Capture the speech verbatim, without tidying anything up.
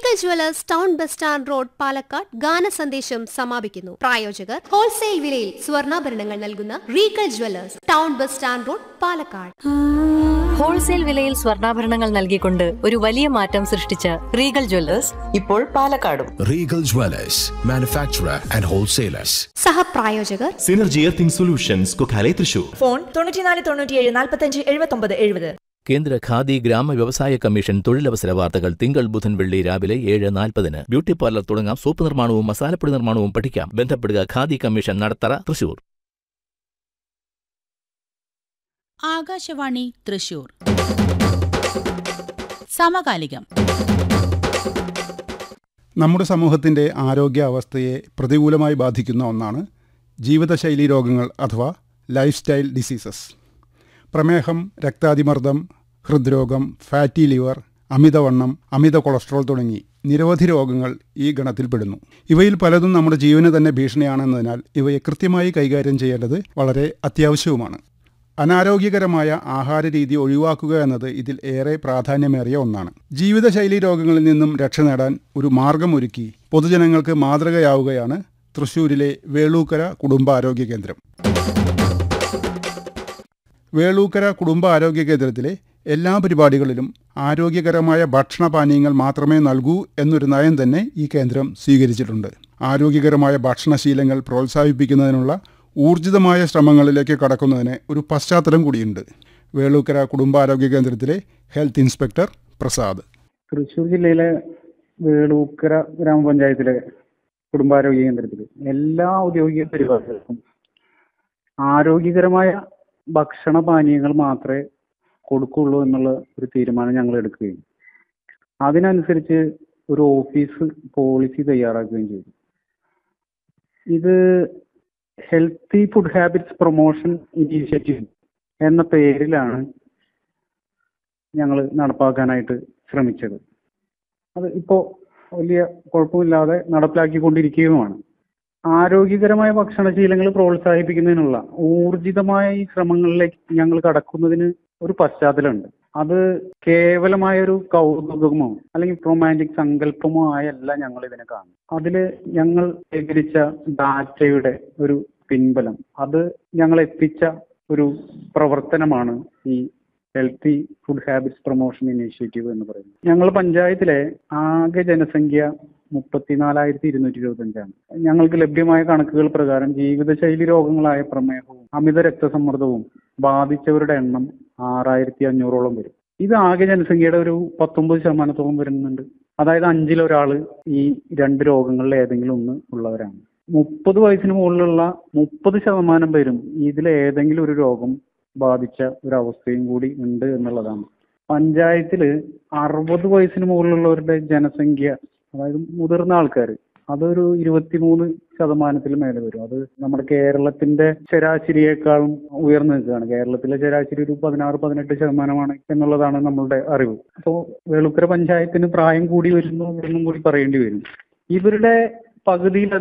Regal Jewellers town bus stand road Palakkad ഗാന സന്ദേശം സമാപിക്കുന്നു. പ്രായോജകർ ഹോൾസെയിൽ വിലയിൽ സ്വർണ്ണാഭരണങ്ങൾ നൽകുന്ന Regal Jewellers town bus stand road Palakkad. Wholesale വിലയിൽ സ്വർണ്ണാഭരണങ്ങൾ നൽകിക്കൊണ്ട് ഒരു വലിയ മാറ്റം സൃഷ്ടിച്ച റീഗൽ ജ്വല്ലേഴ്സ് ഇപ്പോൾ പാലക്കാടും. Regal Jewellers, manufacturer and wholesalers. സഹപ്രായോജകർ synergy earthing solutions, Kokkalai, Thrissur. Phone തൊണ്ണൂറ്റിനാല് തൊണ്ണൂറ്റിയേഴ് നാൽപ്പത്തഞ്ച് എഴുപത്തൊമ്പത് എഴുപത്. കേന്ദ്ര ഖാദി ഗ്രാമ വ്യവസായ കമ്മീഷൻ തൊഴിലവസര വാർത്തകൾ തിങ്കൾ ബുധൻ വെള്ളി രാവിലെ ഏഴ് നാൽപ്പതിന്. ബ്യൂട്ടി പാർലർ തുടങ്ങാം. സോപ്പ് നിർമ്മാണവും മസാലപ്പൊടി നിർമ്മാണവും പഠിക്കാം. ബന്ധപ്പെടുക ഖാദി കമ്മീഷൻ, നടത്തറ, തൃശൂർ. ആകാശവാണി തൃശൂർ. സമകാലികം. നമ്മുടെ സമൂഹത്തിൻ്റെ ആരോഗ്യാവസ്ഥയെ പ്രതികൂലമായി ബാധിക്കുന്ന ഒന്നാണ് ജീവിതശൈലി രോഗങ്ങൾ അഥവാ ലൈഫ് സ്റ്റൈൽ ഡിസീസസ്. പ്രമേഹം, രക്താതിമർദ്ദം, ഹൃദ്രോഗം, ഫാറ്റി ലിവർ, അമിതവണ്ണം, അമിത കൊളസ്ട്രോൾ തുടങ്ങി നിരവധി രോഗങ്ങൾ ഈ ഗണത്തിൽപ്പെടുന്നു. ഇവയിൽ പലതും നമ്മുടെ ജീവന് തന്നെ ഭീഷണിയാണെന്നതിനാൽ ഇവയെ കൃത്യമായി കൈകാര്യം ചെയ്യേണ്ടത് വളരെ അത്യാവശ്യവുമാണ്. അനാരോഗ്യകരമായ ആഹാരരീതി ഒഴിവാക്കുക എന്നത് ഇതിൽ ഏറെ പ്രാധാന്യമേറിയ ഒന്നാണ്. ജീവിതശൈലി രോഗങ്ങളിൽ നിന്നും രക്ഷ നേടാൻ ഒരു മാർഗമൊരുക്കി പൊതുജനങ്ങൾക്ക് മാതൃകയാവുകയാണ് തൃശ്ശൂരിലെ വേളൂക്കര കുടുംബാരോഗ്യ കേന്ദ്രം. വേളൂക്കര കുടുംബാരോഗ്യ കേന്ദ്രത്തിലെ എല്ലാ പരിപാടികളിലും ആരോഗ്യകരമായ ഭക്ഷണപാനീയങ്ങൾ മാത്രമേ നൽകൂ എന്നൊരു നയം തന്നെ ഈ കേന്ദ്രം സ്വീകരിച്ചിട്ടുണ്ട്. ആരോഗ്യകരമായ ഭക്ഷണശീലങ്ങൾ പ്രോത്സാഹിപ്പിക്കുന്നതിനുള്ള ഊർജിതമായ ശ്രമങ്ങളിലേക്ക് കടക്കുന്നതിന് ഒരു പശ്ചാത്തലം കൂടിയുണ്ട്. വേളൂക്കര കുടുംബാരോഗ്യ കേന്ദ്രത്തിലെ ഹെൽത്ത് ഇൻസ്പെക്ടർ പ്രസാദ്. തൃശ്ശൂർ ജില്ലയിലെ വേളൂക്കര ഗ്രാമപഞ്ചായത്തിലെ കുടുംബാരോഗ്യ കേന്ദ്രത്തിൽ എല്ലാ ഔദ്യോഗിക പരിപാടികൾക്കും ആരോഗ്യകരമായ ഭക്ഷണപാനീയങ്ങൾ മാത്രമേ കൊടുക്കുള്ളൂ എന്നുള്ള ഒരു തീരുമാനം ഞങ്ങൾ എടുക്കുകയും അതിനനുസരിച്ച് ഒരു ഓഫീസ് പോളിസി തയ്യാറാക്കുകയും ചെയ്തു. ഇത് healthy food habits promotion initiative എന്ന പേരിലാണ് ഞങ്ങൾ നടപ്പാക്കാനായിട്ട് ശ്രമിച്ചത്. അത് ഇപ്പോൾ വലിയ കുഴപ്പമില്ലാതെ നടപ്പിലാക്കിക്കൊണ്ടിരിക്കുകയുമാണ്. ആരോഗ്യകരമായ ഭക്ഷണശീലങ്ങൾ പ്രോത്സാഹിപ്പിക്കുന്നതിനുള്ള ഊർജിതമായ ഈ ശ്രമങ്ങളിലേക്ക് ഞങ്ങൾ കടക്കുന്നതിന് ഒരു പശ്ചാത്തലമുണ്ട്. അത് കേവലമായ ഒരു കൗതുകമോ അല്ലെങ്കിൽ റൊമാൻറ്റിക് സങ്കല്പമോ ആയല്ല ഞങ്ങൾ ഇതിനെ കാണും. അതില് ഞങ്ങൾ ശേഖരിച്ച ഡാറ്റയുടെ ഒരു പിൻബലം, അത് ഞങ്ങൾ എത്തിച്ച ഒരു പ്രവർത്തനമാണ് ഈ healthy food habits promotion initiative എന്ന് പറയുന്നത്. ഞങ്ങൾ പഞ്ചായത്തിലെ ആകെ ജനസംഖ്യ മുപ്പത്തിനാലായിരത്തി ഇരുന്നൂറ്റി ഇരുപത്തി അഞ്ചാണ്. ഞങ്ങൾക്ക് ലഭ്യമായ കണക്കുകൾ പ്രകാരം ജീവിതശൈലി രോഗങ്ങളായ പ്രമേഹവും അമിത രക്തസമ്മർദ്ദവും ബാധിച്ചവരുടെ എണ്ണം ആറായിരത്തി അഞ്ഞൂറോളം വരും. ഇത് ആകെ ജനസംഖ്യയുടെ ഒരു പത്തൊമ്പത് ശതമാനത്തോളം വരുന്നുണ്ട്. അതായത് അഞ്ചിലൊരാള് ഈ രണ്ട് രോഗങ്ങളിൽ ഏതെങ്കിലും ഒന്ന് ഉള്ളവരാണ്. മുപ്പത് വയസ്സിന് മുകളിലുള്ള മുപ്പത് ശതമാനം പേരും ഇതിൽ ഏതെങ്കിലും ഒരു രോഗം ബാധിച്ച ഒരു അവസ്ഥയും കൂടി ഉണ്ട് എന്നുള്ളതാണ്. പഞ്ചായത്തില് അറുപത് വയസ്സിന് മുകളിലുള്ളവരുടെ ജനസംഖ്യ, അതായത് മുതിർന്ന ആൾക്കാർ, അതൊരു ഇരുപത്തിമൂന്ന് ശതമാനത്തിൽ മേലെ വരും. അത് നമ്മുടെ കേരളത്തിന്റെ ശരാശരിയേക്കാളും ഉയർന്നു നിൽക്കുകയാണ്. കേരളത്തിലെ ശരാശരി ഒരു പതിനാറ് പതിനെട്ട് ശതമാനമാണ് എന്നുള്ളതാണ് നമ്മളുടെ അറിവ്. അപ്പോൾ വേളൂക്കര പഞ്ചായത്തിന് പ്രായം കൂടി വരുന്നു എന്നും കൂടി പറയേണ്ടി വരും. ഇവരുടെ പകുതിയിൽ